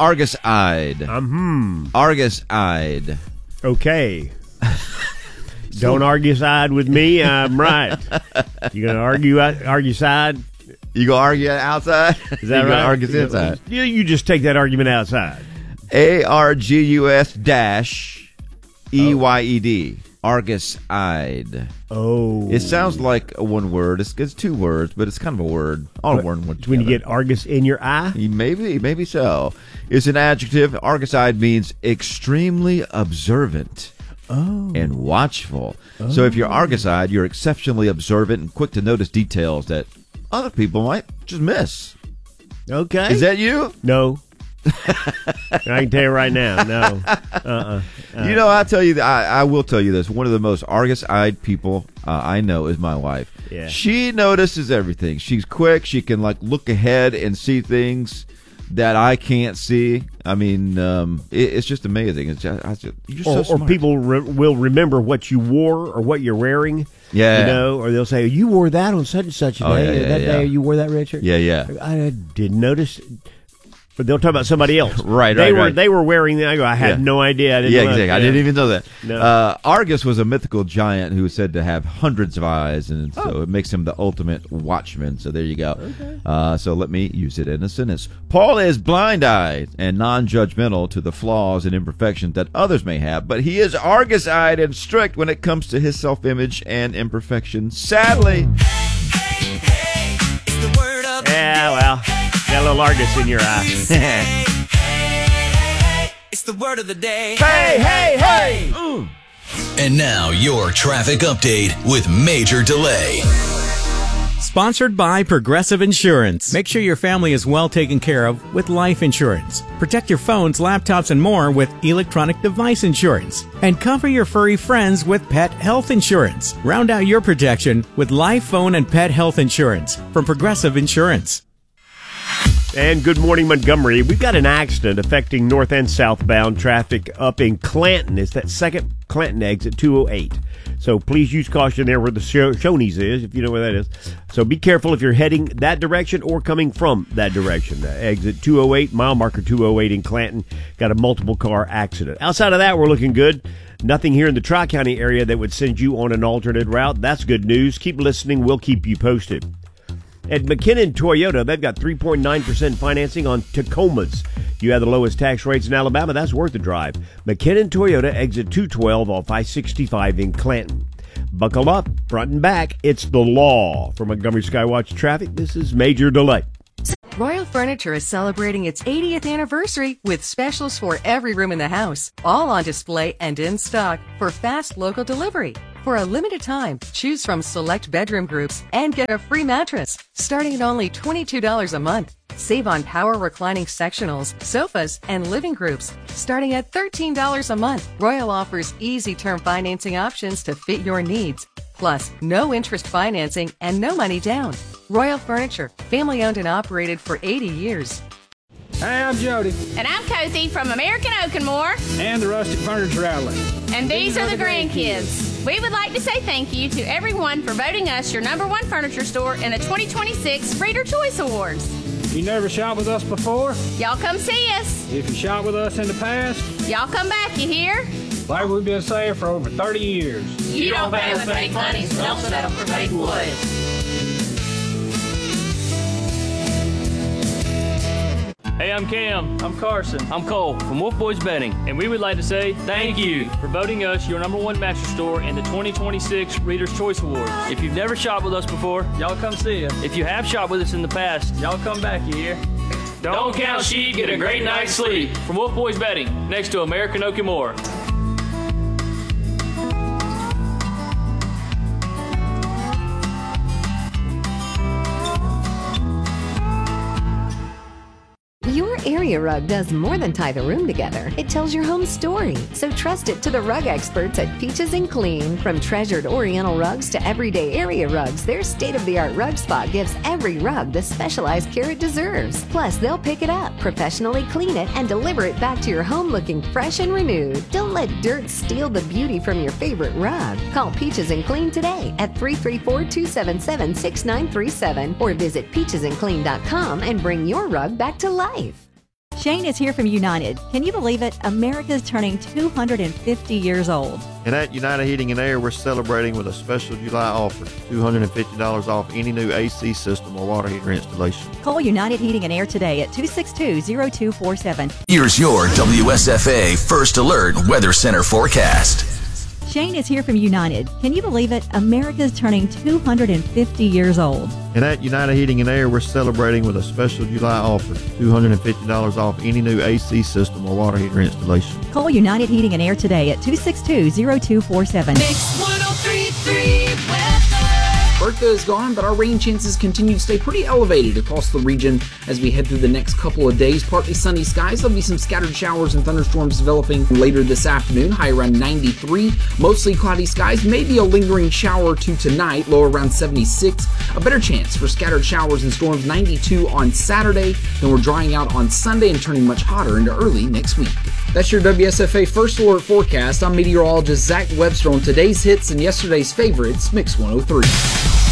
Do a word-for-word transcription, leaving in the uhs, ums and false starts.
Argus-eyed. Um, hmm. Argus-eyed. Okay. Don't argue side with me. I'm right. You gonna argue argue side? You gonna argue outside? Is that you right? Gonna argue inside? You, you just take that argument outside. A R G U S dash E Y E D. Argus-eyed. Oh. It sounds like a one word. It's, it's two words, but it's kind of a word. All But one word. when you get Argus in your eye? Maybe, maybe so. It's an adjective. Argus-eyed means extremely observant. Oh. And watchful. Oh. So if you're Argus-eyed, you're exceptionally observant and quick to notice details that other people might just miss. Okay. Is that you? No. I can tell you right now, no. Uh-uh. Uh, you know, I tell you, I, I will tell you this. One of the most Argus-eyed people uh, I know is my wife. Yeah. She notices everything. She's quick. She can like look ahead and see things that I can't see. I mean, um, it, it's just amazing. It's just, I just, you're or, so smart. or people re- will remember what you wore or what you're wearing. Yeah. You know, or they'll say, you wore that on such and such a Oh, day. yeah, yeah, that yeah. day you wore that, Richard? Yeah, yeah. I didn't notice. But they'll talk about somebody else. Right, they right, were, right. They were wearing that. I go, I had Yeah. no idea. I didn't Yeah, look. exactly. I Yeah. didn't even know that. No. Uh, Argus was a mythical giant who was said to have hundreds of eyes, and so Oh. it makes him the ultimate watchman. So there you go. Okay. Uh, so let me use it in a sentence. Paul is blind-eyed and non-judgmental to the flaws and imperfections that others may have, but he is Argus-eyed and strict when it comes to his self-image and imperfections. Sadly. Yeah, well, got a little Argus in your eye. It's the word of the day. Hey, hey, hey! Mm. And now your traffic update with Major Delay. Sponsored by Progressive Insurance. Make sure your family is well taken care of with life insurance. Protect your phones, laptops, and more with electronic device insurance. And cover your furry friends with pet health insurance. Round out your protection with life, phone, and pet health insurance from Progressive Insurance. And good morning, Montgomery. We've got an accident affecting north and southbound traffic up in Clanton. It's that second Clanton exit, two oh eight. So please use caution there where the Shoney's is, if you know where that is. So be careful if you're heading that direction or coming from that direction. Uh, exit two oh eight, mile marker two oh eight in Clanton. Got a multiple car accident. Outside of that, we're looking good. Nothing here in the Tri-County area that would send you on an alternate route. That's good news. Keep listening. We'll keep you posted. At McKinnon Toyota, they've got three point nine percent financing on Tacomas. You have the lowest tax rates in Alabama. That's worth the drive. McKinnon Toyota, exit two twelve off I sixty-five in Clanton. Buckle up, front and back. It's the law. For Montgomery Skywatch Traffic, this is Major Delay. Royal Furniture is celebrating its eightieth anniversary with specials for every room in the house, all on display and in stock for fast local delivery. For a limited time, choose from select bedroom groups and get a free mattress, starting at only twenty-two dollars a month. Save on power reclining sectionals, sofas, and living groups, starting at thirteen dollars a month. Royal offers easy term financing options to fit your needs. Plus, no interest financing and no money down. Royal Furniture, family owned and operated for eighty years. Hey, I'm Jody. And I'm Cozy from American Oak and More. And the Rustic Furniture Outlet. And these are the grandkids. We would like to say thank you to everyone for voting us your number one furniture store in the twenty twenty-six Reader Choice Awards. You never shopped with us before? Y'all come see us. If you shopped with us in the past? Y'all come back, you hear? Like we've been saying for over thirty years. You don't pay with fake money, so don't settle for fake wood. Hey, I'm Cam. I'm Carson. I'm Cole from Wolf Boys Bedding, and we would like to say thank you for voting us your number one mattress store in the twenty twenty-six Reader's Choice Awards. If you've never shopped with us before, y'all come see us. If you have shopped with us in the past, y'all come back, you hear? Don't, Don't count sheep, get a great night's sleep. From Wolf Boys Bedding, next to American Oak and More. Your area rug does more than tie the room together. It tells your home story. So trust it to the rug experts at Peaches and Clean. From treasured Oriental rugs to everyday area rugs, their state-of-the-art rug spot gives every rug the specialized care it deserves. Plus, they'll pick it up, professionally clean it, and deliver it back to your home looking fresh and renewed. Don't let dirt steal the beauty from your favorite rug. Call Peaches and Clean today at three three four, two seven seven, six nine three seven or visit peaches and clean dot com and bring your rug back to life. Shane is here from United. Can you believe it? America's turning two hundred fifty years old. And at United Heating and Air, we're celebrating with a special July offer, two hundred fifty dollars off any new A C system or water heater installation. Call United Heating and Air today at two six two, zero two four seven. Here's your W S F A First Alert Weather Center forecast. Shane is here from United. Can you believe it? America's turning two hundred fifty years old. And at United Heating and Air, we're celebrating with a special July offer, two hundred fifty dollars off any new A C system or water heater installation. Call United Heating and Air today at two six two, zero two four seven. Mix one oh three point three weather. Bertha is gone, but our rain chances continue to stay pretty elevated across the region as we head through the next couple of days. Partly sunny skies. There'll be some scattered showers and thunderstorms developing later this afternoon, high around ninety-three. Mostly cloudy skies, maybe a lingering shower or two tonight, low around seventy-six. A better chance for scattered showers and storms, ninety-two on Saturday. Then we're drying out on Sunday and turning much hotter into early next week. That's your W S F A First Alert forecast. I'm meteorologist Zach Webster on today's hits and yesterday's favorites, Mix one oh three.